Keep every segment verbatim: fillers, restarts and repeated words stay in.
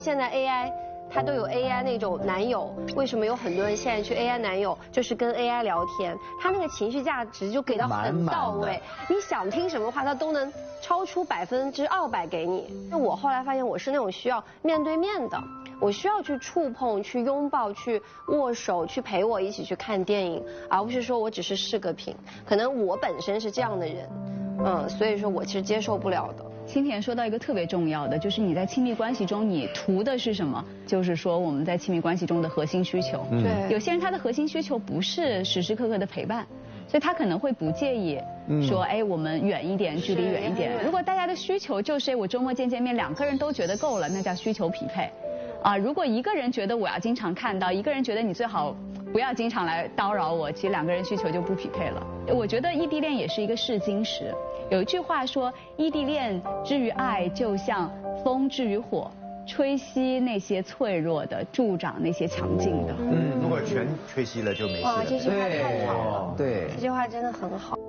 现在 A I 它都有 A I 那种男友，为什么有很多人现在去 A I 男友就是跟 A I 聊天，他那个情绪价值就给到很到位，你想听什么话他都能超出百分之二百给你。那我后来发现我是那种需要面对面的，我需要去触碰、去拥抱、去握手、去陪我一起去看电影，而不是说我只是试个品。可能我本身是这样的人，嗯，所以说我其实接受不了的。 青田说到一个特别重要的，就是你在亲密关系中，你图的是什么？就是说我们在亲密关系中的核心需求。 对， 有些人他的核心需求不是时时刻刻的陪伴，所以他可能会不介意说，哎，我们远一点，距离远一点。如果大家的需求就是我周末见见面，两个人都觉得够了，那叫需求匹配。啊，如果一个人觉得我要经常看到，一个人觉得你最好不要经常来叨扰我，其实两个人需求就不匹配了。我觉得异地恋也是一个试金石。有一句话说，异地恋之于爱，就像风之于火，吹熄那些脆弱的，助长那些强劲的。 嗯，如果全吹熄了就没戏了。 哇，这句话太好了， 对， 这句话真的很好。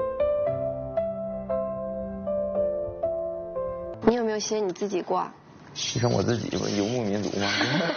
你有没有写你自己挂？ 牺牲我自己吧，游牧民族嘛。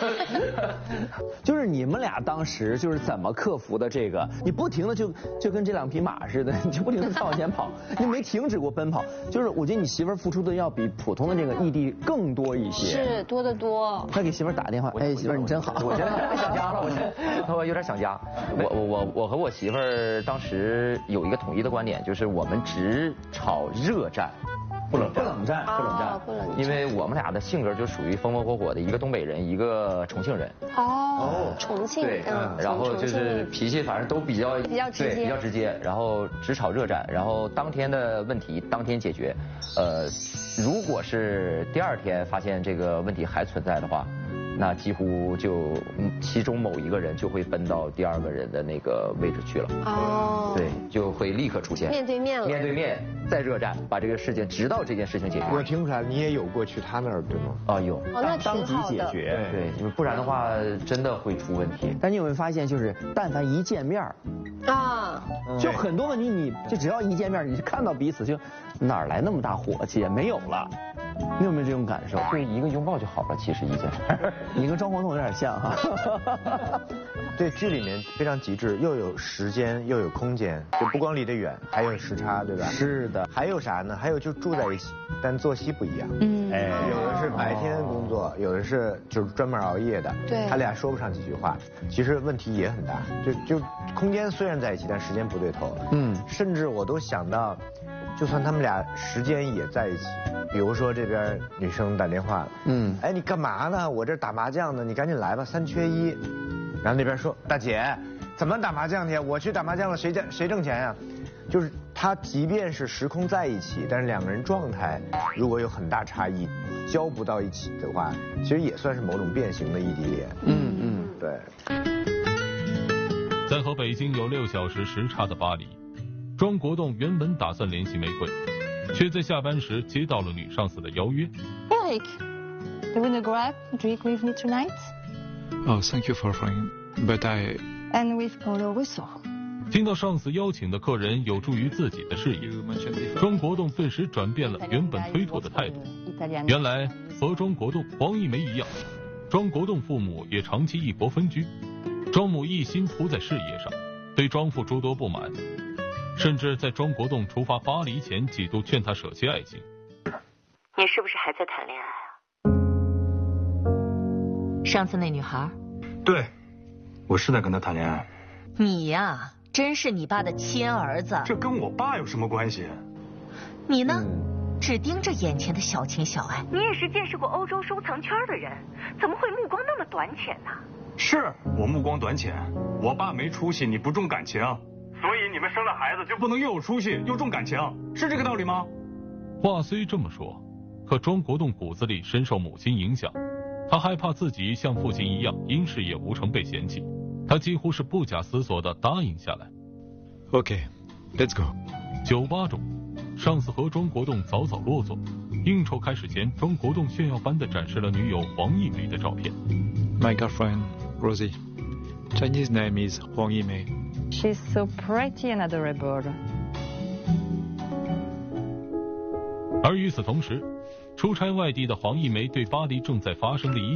就是你们俩当时就是怎么克服的这个？你不停的就就跟这两匹马似的，你就不停的在往前跑，你没停止过奔跑。就是我觉得你媳妇儿付出的要比普通的这个异地更多一些。 是多得多。 他给媳妇儿打个电话，哎，媳妇儿你真好。 我现在想家了，我现在我有点想家。我我我我和我媳妇儿当时有一个统一的观点，就是我们只炒热战。不冷不冷战，不冷战， 不冷战， 因为我们俩的性格就属于风风火火的，一个东北人，一个重庆人。 哦，重庆， 对，嗯，然后就是脾气反正都比较比较直接， 对，比较直接，然后只炒热战，然后当天的问题当天解决。呃，如果是第二天发现这个问题还存在的话，那几乎就其中某一个人就会奔到第二个人的那个位置去了。哦，对，就会立刻出现面对面了， 面对面再热战，把这个事情直到这件事情解决。 我听出来你也有过去他那儿对吗？ 啊，有。 哦，那挺好的。 解决， 对，因为不然的话真的会出问题。 但你有没有发现，就是但凡一见面啊， 就很多问题，你就只要一见面，你就看到彼此，就哪来那么大火气也没有了。你有没有这种感受？ 对，一个拥抱就好了，其实一件事。 你跟张国栋有点像哈。 对，剧里面非常极致，又有时间又有空间，就不光离得远，还有时差，对吧？ 是的。 还有啥呢？还有就住在一起，但作息不一样。嗯。哎，有的是白天工作，有的是就是专门熬夜的。 对。 他俩说不上几句话，其实问题也很大。就就空间虽然在一起，但时间不对头。嗯。甚至我都想到，就算他们俩时间也在一起。比如说这边女生打电话了，嗯，哎你干嘛呢？我这打麻将呢，你赶紧来吧，三缺一。然后那边说大姐，怎么打麻将去？我去打麻将了，谁挣谁挣钱呀？就是他即便是时空在一起，但是两个人状态如果有很大差异，交不到一起的话，其实也算是某种变形的异地恋。嗯嗯，对。 在和北京有六小时时差的巴黎，庄国栋原本打算联系玫瑰。却在下班时接到了女上司的邀约。 Eric, you wanna go out and drink with me tonight? Oh, thank you for offering, but I. And with Paulo Russo. 听到上司邀请的客人有助于自己的事业，庄国栋顿时转变了原本推脱的态度。原来和庄国栋、黄一梅一样，庄国栋父母也长期异国分居，庄母一心扑在事业上，对庄父诸多不满。甚至在庄国栋出发巴黎前几度劝他舍弃爱情。 你是不是还在谈恋爱啊？上次那女孩？ 对，我是在跟她谈恋爱。 你呀，真是你爸的亲儿子。 这跟我爸有什么关系？ 你呢？嗯、只盯着眼前的小情小爱。你也是见识过欧洲收藏圈的人，怎么会目光那么短浅呢？ 是我目光短浅，我爸没出息，你不重感情。所以你们生了孩子就不能又有出息又重感情，是这个道理吗？ 话虽这么说，可庄国栋骨子里深受母亲影响，他害怕自己像父亲一样因事业无成被嫌弃，他几乎是不假思索地答应下来。 OK, let's go。 酒吧中，上司和庄国栋早早落座，应酬开始前，庄国栋炫耀般地展示了女友黄一梅的照片。 My girlfriend Rosie, Chinese name is 黄一梅。 She's so pretty and adorable. 而与此同时，出差外地的黄一梅对巴黎正在发生的一